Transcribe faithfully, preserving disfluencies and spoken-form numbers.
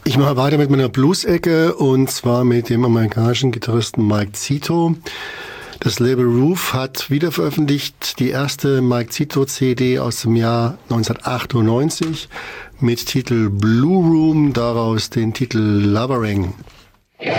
Ich mache weiter mit meiner Blues-Ecke und zwar mit dem amerikanischen Gitarristen Mike Zito. Das Label Roof hat wieder veröffentlicht die erste Mike Zito C D aus dem Jahr neunzehnhundertachtundneunzig mit Titel Blue Room, daraus den Titel Lovering.